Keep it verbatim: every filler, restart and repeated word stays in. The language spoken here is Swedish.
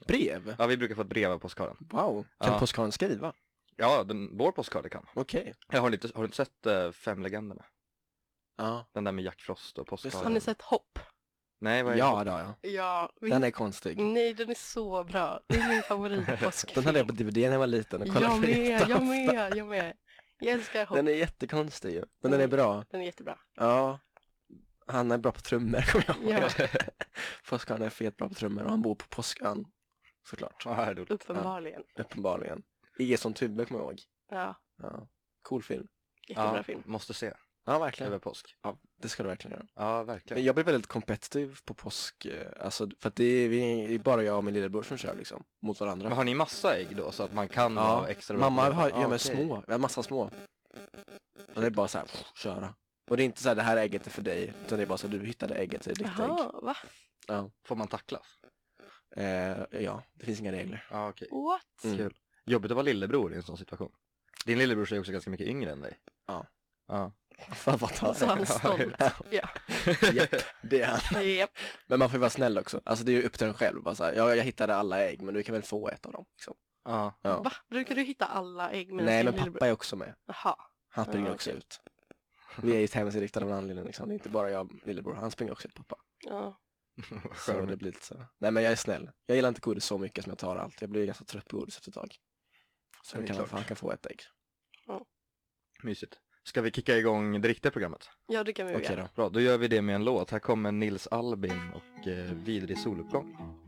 brev? Ja, vi brukar få ett brev av påskharen. Wow, kan Ja. påskharen skriva? Ja, den, vår påskhare kan. Okej. Okay. Jag har, inte, har du inte sett uh, Fem legenderna? Ja. Den där med Jack Frost och påskharen. Har ni sett Hopp? Nej, vad är Ja, det? då, ja. Ja. Vi... Den är konstig. Nej, den är så bra. Det är min favoritpåskfilm. Den hade jag på D V D när jag var liten och kollade Jag på med, jag med, jag med. Jag älskar Hopp. Den är jättekonstig ju, men den är bra. Den är jättebra. Ja, han är bra på trummor, kommer jag ihåg. Ja. Påskharen är fet bra på trummor och han bor på Påskön, såklart. Ja, här är det. Uppenbarligen. Ja, uppenbarligen. I som Tubbe, kommer jag ihåg. Ja, Ja, cool film. jättebra Ja, film. måste se. Ja, verkligen. Över påsk. Ja, det ska du verkligen göra. Ja, verkligen. Men jag blir väldigt kompetitiv på påsk, eh, alltså för att det är, vi, det är bara jag och min lillebror som kör liksom, mot varandra. Men har ni massa ägg då så att man kan Ja, ha extra? mamma har, Ja, gör med okej. små, vi har massa små. Och det är bara så här, pff, köra. Och det är inte så här, det här ägget är för dig, utan det är bara så att du hittade ägget till ditt ägg. Jaha, va? Ja. Får man tacklas? Eh, ja, det finns inga regler. Ja, okej. What? Mm. Kul. Jobbigt att vara lillebror i en sån situation. Din lillebror är också ganska mycket yngre än dig. Ja. Ja. För vad tar Så han stolt. Ja. Japp, det är han. Japp. Men man får ju vara snäll också. Alltså det är ju upp till en själv. Bara så här, ja, jag hittade alla ägg, men du kan väl få ett av dem. Liksom. Ja. Ja. Va? Brukar du hitta alla ägg med Nej, din men lillebror? pappa är också med. Jaha. Han springer Ja, också okej. ut. Vi är ju tävlingsinriktade av en anledning liksom. Det är inte bara jag och lillebror. Han springer också ut, pappa. Ja. Så det blir lite så. Nej, men jag är snäll. Jag gillar inte godis så mycket som jag tar allt. Jag blir ganska trött på godis efter ett tag. Så Det är kan han, klart. han kan få ett ägg. Mysigt. Ska vi kicka igång det riktiga programmet? Ja, det kan vi Okej göra. då. Bra, då gör vi det med en låt. Här kommer Nils Albin och eh, Vidrig soluppgång.